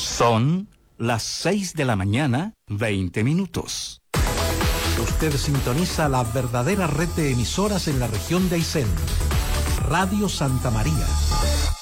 Son las 6 de la mañana, 20 minutos. Usted sintoniza la verdadera red de emisoras en la región de Aysén. Radio Santa María.